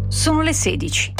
Sono le 16.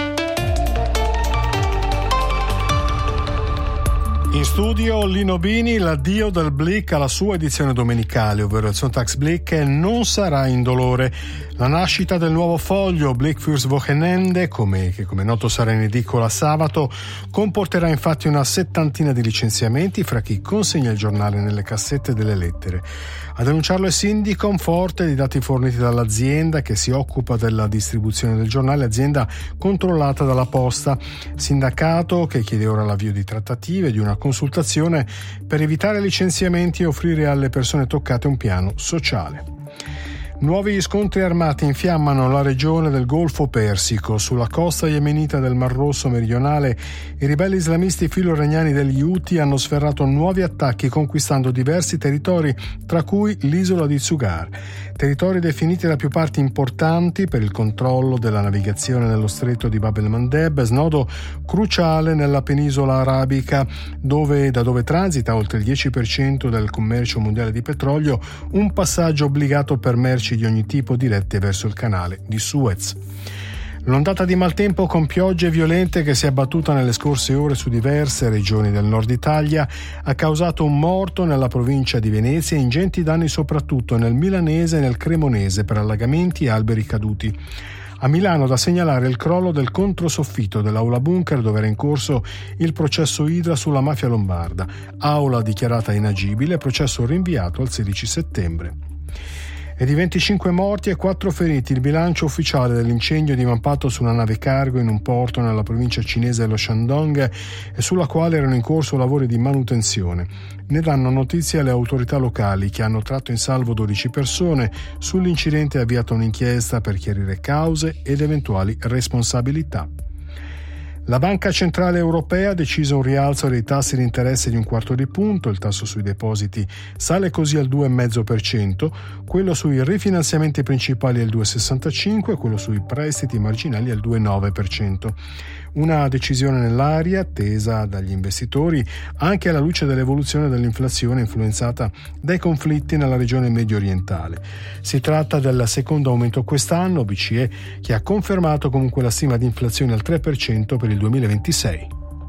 In studio Lino Bini, l'addio del Blick alla sua edizione domenicale, ovvero il Sonntagsblick, non sarà indolore. La nascita del nuovo foglio Blick fürs Wochenende, che come noto sarà in edicola sabato, comporterà infatti una settantina di licenziamenti fra chi consegna il giornale nelle cassette delle lettere. A denunciarlo è Syndicom, forte dei dati forniti dall'azienda che si occupa della distribuzione del giornale, azienda controllata dalla Posta. Sindacato che chiede ora l'avvio di trattative, di una consultazione per evitare licenziamenti e offrire alle persone toccate un piano sociale. Nuovi scontri armati infiammano la regione del Golfo Persico. Sulla costa yemenita del Mar Rosso meridionale, i ribelli islamisti filoiraniani degli Houthi hanno sferrato nuovi attacchi conquistando diversi territori, tra cui l'isola di Tsugar. Territori definiti da più parti importanti per il controllo della navigazione nello stretto di Bab el-Mandeb, snodo cruciale nella penisola arabica, da dove transita oltre il 10% del commercio mondiale di petrolio, un passaggio obbligato per merci di ogni tipo dirette verso il canale di Suez. L'ondata di maltempo con piogge violente che si è abbattuta nelle scorse ore su diverse regioni del nord Italia ha causato un morto nella provincia di Venezia e ingenti danni soprattutto nel Milanese e nel Cremonese per allagamenti e alberi caduti. A Milano da segnalare il crollo del controsoffitto dell'aula bunker dove era in corso il processo Idra sulla mafia lombarda, aula dichiarata inagibile, processo rinviato al 16 settembre. E di 25 morti e 4 feriti il bilancio ufficiale dell'incendio divampato su una nave cargo in un porto nella provincia cinese dello Shandong e sulla quale erano in corso lavori di manutenzione. Ne danno notizia le autorità locali che hanno tratto in salvo 12 persone. Sull'incidente è avviata un'inchiesta per chiarire cause ed eventuali responsabilità. La Banca Centrale Europea ha deciso un rialzo dei tassi di interesse di 1/4 punto, il tasso sui depositi sale così al 2,5%, quello sui rifinanziamenti principali al 2,65% e quello sui prestiti marginali al 2,9%. Una decisione nell'aria attesa dagli investitori anche alla luce dell'evoluzione dell'inflazione influenzata dai conflitti nella regione medio orientale. Si tratta del secondo aumento quest'anno, BCE che ha confermato comunque la stima di inflazione al 3% per il 2026.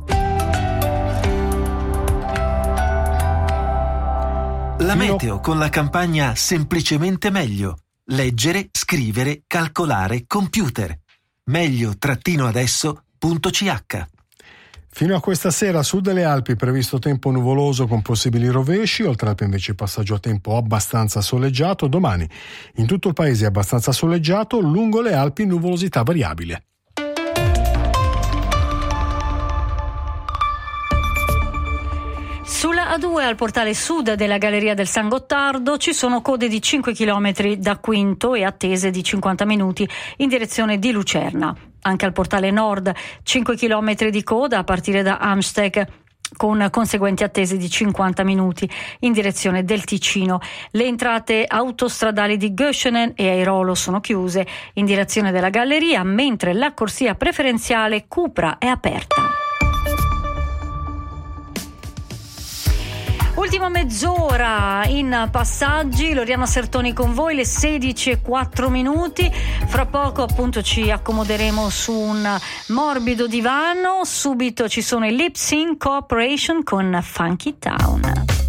La meteo con la campagna Semplicemente Meglio. Leggere, scrivere, calcolare, computer. Meglio-adesso.ch. Fino a questa sera a sud delle Alpi previsto tempo nuvoloso con possibili rovesci, oltre Alpi invece passaggio a tempo abbastanza soleggiato. Domani in tutto il paese abbastanza soleggiato, lungo le Alpi nuvolosità variabile. Sulla A2 al portale sud della Galleria del San Gottardo ci sono code di 5 km da Quinto e attese di 50 minuti in direzione di Lucerna. Anche al portale nord 5 km di coda a partire da Amsteg con conseguenti attese di 50 minuti in direzione del Ticino. Le entrate autostradali di Göschenen e Airolo sono chiuse in direzione della Galleria, mentre la corsia preferenziale Cupra è aperta. Ultima mezz'ora in passaggi, Loriana Sertoni con voi, le 16:04. Fra poco appunto ci accomoderemo su un morbido divano, subito ci sono i Lip Sync Corporation con Funky Town.